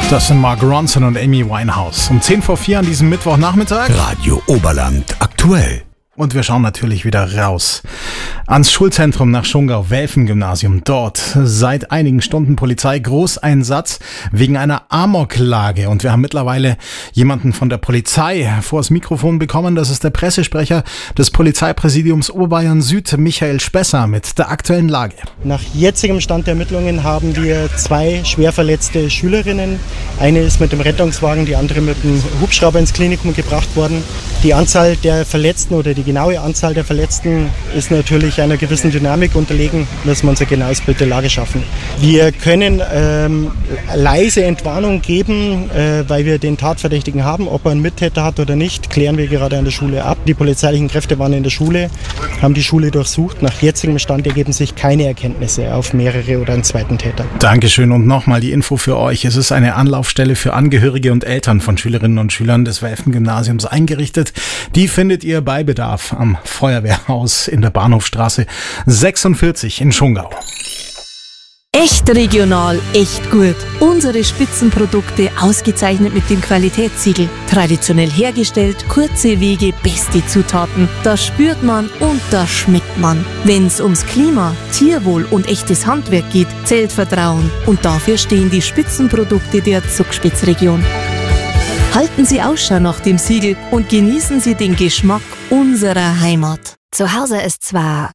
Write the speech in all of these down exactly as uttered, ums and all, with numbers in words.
Das sind Mark Ronson und Amy Winehouse. Um zehn vor vier an diesem Mittwochnachmittag. Radio Oberland aktuell. Und wir schauen natürlich wieder raus ans Schulzentrum nach Schongau, Welfen-Gymnasium. Dort seit einigen Stunden Polizei, Großeinsatz wegen einer Amoklage. Und wir haben mittlerweile jemanden von der Polizei vors Mikrofon bekommen. Das ist der Pressesprecher des Polizeipräsidiums Oberbayern Süd, Michael Spesser, mit der aktuellen Lage. Nach jetzigem Stand der Ermittlungen haben wir zwei schwer verletzte Schülerinnen. Eine ist mit dem Rettungswagen, die andere mit dem Hubschrauber ins Klinikum gebracht worden. Die Anzahl der Verletzten oder die genaue Anzahl der Verletzten ist natürlich einer gewissen Dynamik unterlegen, müssen wir uns ein genaues Bild der Lage schaffen. Wir können ähm, leise Entwarnung geben, äh, weil wir den Tatverdächtigen haben. Ob er einen Mittäter hat oder nicht, klären wir gerade an der Schule ab. Die polizeilichen Kräfte waren in der Schule, haben die Schule durchsucht. Nach jetzigem Stand ergeben sich keine Erkenntnisse auf mehrere oder einen zweiten Täter. Dankeschön und nochmal die Info für euch. Es ist eine Anlaufstelle für Angehörige und Eltern von Schülerinnen und Schülern des Welfen-Gymnasiums eingerichtet. Die findet ihr bei Bedarf am Feuerwehrhaus in der Bahnhofstraße sechsundvierzig in Schongau. Echt regional, echt gut. Unsere Spitzenprodukte ausgezeichnet mit dem Qualitätssiegel. Traditionell hergestellt, kurze Wege, beste Zutaten. Das spürt man und das schmeckt man. Wenn's ums Klima, Tierwohl und echtes Handwerk geht, zählt Vertrauen. Und dafür stehen die Spitzenprodukte der Zugspitzregion. Halten Sie Ausschau nach dem Siegel und genießen Sie den Geschmack unserer Heimat. Zu Hause ist zwar...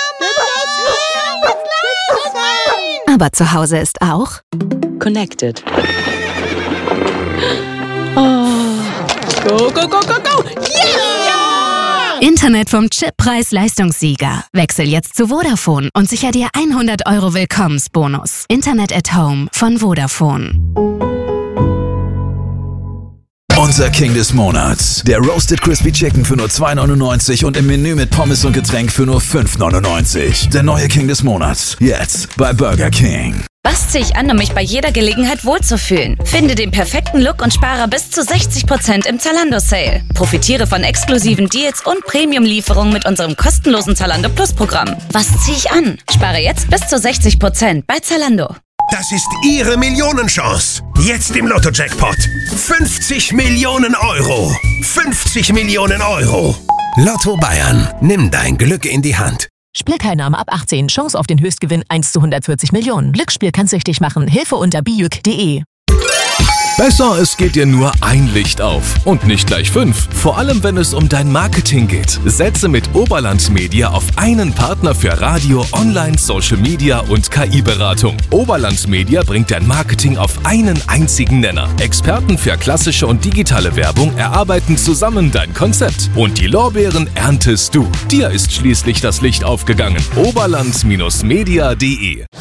Aber zu Hause ist auch Connected. Oh. Go, go, go, go, go! Yeah! Internet vom Chip Preis-Leistungssieger. Wechsel jetzt zu Vodafone und sicher dir hundert Euro Willkommensbonus. Internet at Home von Vodafone. Unser King des Monats. Der Roasted Crispy Chicken für nur zwei neunundneunzig und im Menü mit Pommes und Getränk für nur fünf neunundneunzig. Der neue King des Monats. Jetzt bei Burger King. Was ziehe ich an, um mich bei jeder Gelegenheit wohlzufühlen? Finde den perfekten Look und spare bis zu sechzig Prozent im Zalando-Sale. Profitiere von exklusiven Deals und Premium-Lieferungen mit unserem kostenlosen Zalando Plus-Programm. Was ziehe ich an? Spare jetzt bis zu sechzig Prozent bei Zalando. Das ist Ihre Millionenchance. Jetzt im Lotto-Jackpot. fünfzig Millionen Euro. fünfzig Millionen Euro. Lotto Bayern. Nimm dein Glück in die Hand. Spielteilnahme ab achtzehn. Chance auf den Höchstgewinn eins zu hundertvierzig Millionen. Glücksspiel kann süchtig machen. Hilfe unter bijuk punkt de. Besser, es geht dir nur ein Licht auf und nicht gleich fünf. Vor allem, wenn es um dein Marketing geht. Setze mit Oberland Media auf einen Partner für Radio, Online, Social Media und K I-Beratung. Oberland Media bringt dein Marketing auf einen einzigen Nenner. Experten für klassische und digitale Werbung erarbeiten zusammen dein Konzept. Und die Lorbeeren erntest du. Dir ist schließlich das Licht aufgegangen. Oberland Media punkt de